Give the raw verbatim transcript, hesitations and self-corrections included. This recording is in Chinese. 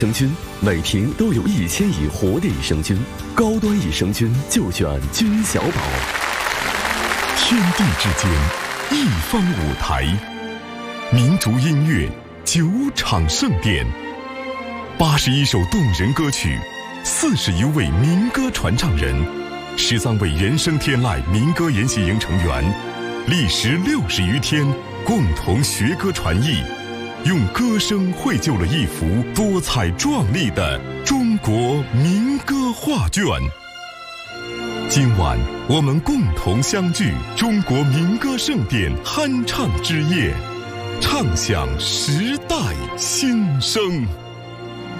生菌每瓶都有一千亿活的益生菌，高端益生菌就选菌小宝。 天地之间，一方舞台，民族音乐九场盛典，八十一首动人歌曲，四十一位民歌传唱人，十三位原声天籁民歌研习营成员，历时六十余天，共同学歌传艺。用歌声绘就了一幅多彩壮丽的中国民歌画卷。今晚我们共同相聚中国民歌盛典酣畅之夜，唱响时代心声。